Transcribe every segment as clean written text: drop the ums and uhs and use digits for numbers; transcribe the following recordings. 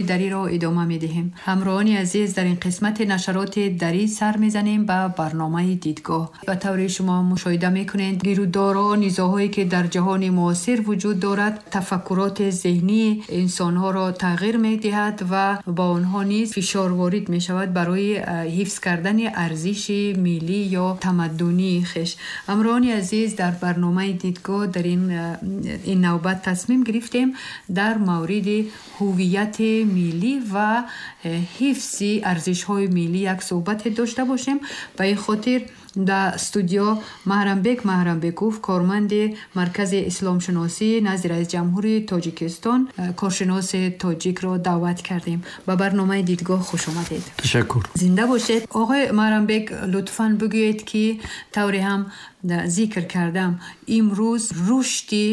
دری را ادامه می‌دهیم. همراهان عزیز، در این قسمت نشرات دری سر می‌زنیم به برنامه دیدگاه. به طور شما مشاهده می‌کنید گیرودارها نزاع‌هایی که در جهان معاصر وجود دارد تفکرات ذهنی انسان‌ها را تغییر می‌دهد و با آنها نیز فشار وارد می‌شود برای حفظ کردن ارزش ملی یا تمدنی خیش. همراهان عزیز، در برنامه دیدگاه در این نوبت تصمیم گرفتیم در مورد هویت ملی و حفظ ارزش‌های ملی یک صحبت داشته باشیم. به این خاطر در استودیو محرم بیکوف، کارمند مرکز اسلام شناسی نزد رئیس جمهوری تاجیکستان، کارشناس تاجیک را دعوت کردیم. به برنامه دیدگاه خوش آمدید. تشکر. زنده باشید. آقای محرم بیک، لطفاً بگویید که طوری هم ذکر کردم امروز رشد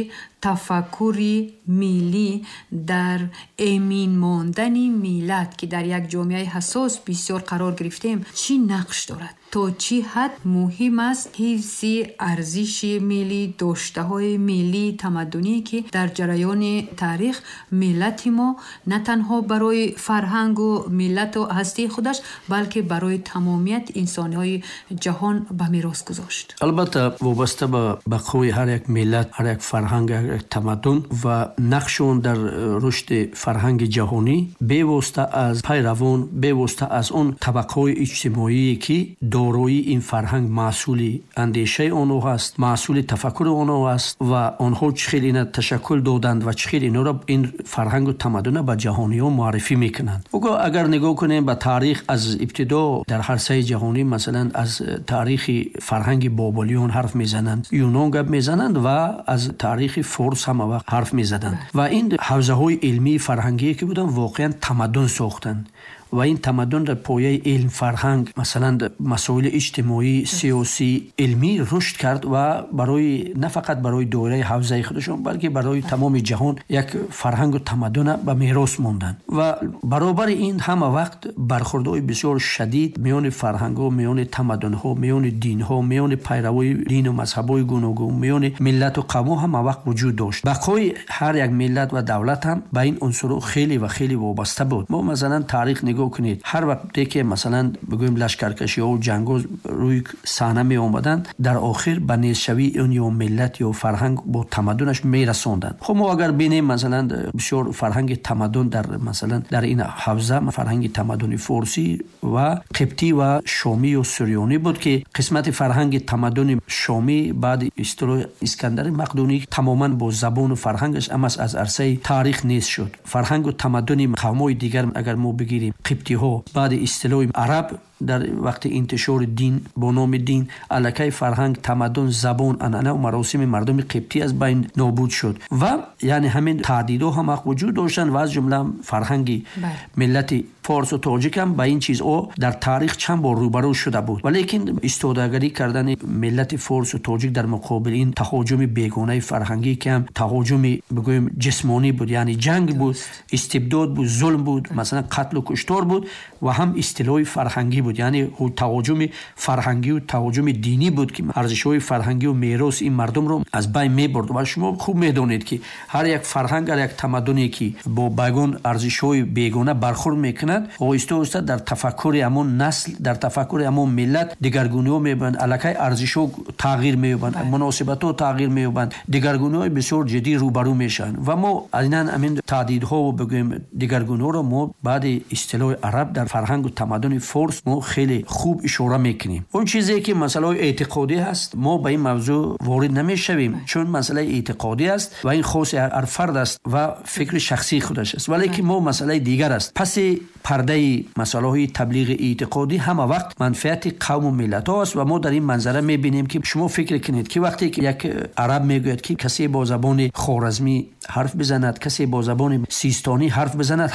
تفکر ملی در امین ماندن ملت که در یک جامعه حساس بسیار قرار گرفتیم چی نقش دارد؟ تا چی حد مهم است حفظ ارزش ملی، داشته های ملی تمدنی که در جریان تاریخ ملت ما نه تنها برای فرهنگ و ملت و هستی خودش بلکه برای تمامیت انسان‌های جهان به میراث گذاشت. البته وابسته به بقای هر یک ملت، هر یک فرهنگ، هر یک تمدن و نقشون در رشد فرهنگ جهانی بی‌واسطه از پیروان، بی‌واسطه از اون طبقه‌های اجتماعی که داروی این فرهنگ مسئول اندیشه آنها هست، مسئول تفکر آنها هست و آنها چخیلی اینا تشکل دادند و چخیلی اینا را این فرهنگ و تمدن به جهانیان معرفی میکنند. اگر نگاه کنیم به تاریخ از ابتدا در عرصه جهانی، مثلا از تاریخ فرهنگ بابلیان حرف میزنند، یونان گپ میزنند و از تاریخ فارس هم وقت حرف میزدند و این حوزه های علمی فرهنگی که بودن واقعا تمدن ساختند و این تمدن در پایه علم فرهنگ، مثلا مسائل اجتماعی، سیاسی، علمی رشد کرد و برای نه فقط برای دوره حوزه خودشون بلکه برای تمام جهان یک فرهنگ و تمدن به میراث ماندن. و برابر این همه وقت برخوردهای بسیار شدید میان فرهنگ‌ها، میان تمدن‌ها، میان دین‌ها، میان پیروای دین و مذهب‌های گوناگون، میان ملت و قوم هم وقت وجود داشت. بقای هر یک ملت و دولت هم به این عنصر خیلی و خیلی وابسته بود. ما مثلا تاریخ نگاه کنید، هر وقتی که مثلا بگویم لشکرکشی ها و جنگ روی صحنه می آمدن، در آخر به نیستشوی اون یا ملت یا فرهنگ با تمدنش می رساندن. خب ما اگر بینیم مثلا بسیار فرهنگ تمدن در مثلا در این حوزه فرهنگ تمدنی فارسی و قبطی و شامی و سوریانی بود که قسمت فرهنگ تمدن شامی بعد اصطلاح اسکندر مقدونی تماما با زبان و فرهنگش از عرصه تاریخ نیست شد. فرهنگ و تمدن قوم‌های دیگر اگر ما بگیریم، قبطی ها بعد اصطلاح عرب در وقت انتشار دین با نام دین الکه فرهنگ، تمدن، زبان، عنعنه و مراسم مردم قبطی از بین نابود شد و یعنی همین تعدیدها هم وجود داشتن و از جمله فرهنگ ملت فارس و تاجیک هم با این چیزها در تاریخ چند بار روبرو شده بود. ولیکن استوداگری کردن ملت فارس و تاجیک در مقابل این تهاجم بیگانه فرهنگی که هم تهاجم بگویم جسمانی بود، یعنی جنگ بود، استبداد بود، ظلم بود، مثلا قتل و کشتار بود و هم اصطلاح فرهنگی بود، یعنی تهاجم فرهنگی و تهاجم دینی بود که ارزش‌های فرهنگی و میراث این مردم رو از بین می‌برد. و شما خوب می‌دونید که هر یک فرهنگ، هر یک تمدنی که با بیگان ارزش‌های بیگانه برخورد می‌کند، آهسته در تفکر همون نسل، در تفکر همون ملت دگرگونی‌ها می‌بیند، الکه ارزش‌ها تغییر می‌یابند، مناسبت‌ها تغییر می‌یابند، دگرگونی‌های بسیار جدی روبرو میشن و ما عیناً همین تعدیدها و بگویم دگرگونی‌ها رو ما بعد اصطلاح عرب در فرهنگ و تمدن فارس ما خیلی خوب اشاره میکنیم. اون چیزی که مسئله اعتقادی هست ما به این موضوع وارد نمیشویم چون مسئله اعتقادی است و این خاص هر فرد است و فکر شخصی خودش است. ولی که ما مسئله دیگر است. پس پرده مسائل تبلیغ اعتقادی همه وقت منفعت قوم و ملت است و ما در این منظره میبینیم که شما فکر کنید که وقتی که یک عرب میگوید که کسی با زبان خوارزمی حرف بزند، کسی با زبان سیستانی حرف بزند،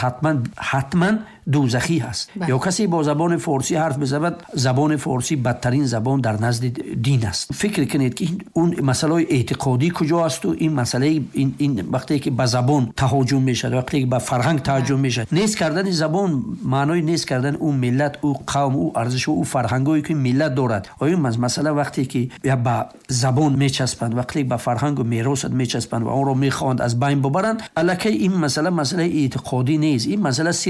حتما دوزخی هست. یا کسی با زبان فارسی حرف بزند، زبان فارسی بدترین زبان در نزد دین است. فکر کنید که اون مسئله اعتقادی کجا است و این مسئله این وقتی که به زبان تهاجم میشه، وقتی که به فرهنگ تهاجم میشه، نیست کردن زبان معنای نیست کردن اون ملت، او قوم، او ارزش، او فرهنگایی که ملت دارد. آیا مسئله وقتی که یا به زبان میچسبند، وقتی به فرهنگ و میراث میچسبند و اون رو میخواند از بین ببرند، الکی این مسئله اعتقادی نیست. این مسئله